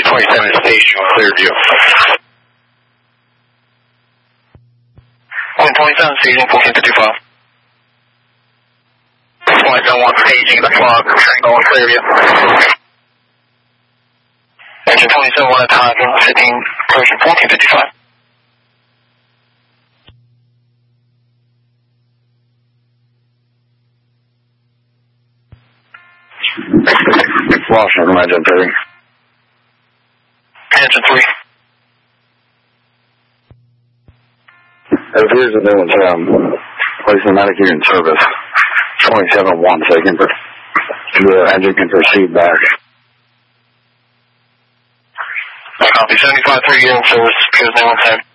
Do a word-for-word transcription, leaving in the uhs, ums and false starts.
twenty-seven station, Clearview. one twenty-seven station, fourteen fifty-five. twenty-seven one staging the fog, Triangle on Clearview. Engine twenty-seven one at time, fifteen, approaching fourteen fifty-five. Washington, engine three. Engine three. It appears that there was um, placing medic here in service. twenty-seven one second, but the engine can proceed back. Copy, seventy-five three, you're in service, appears no one time.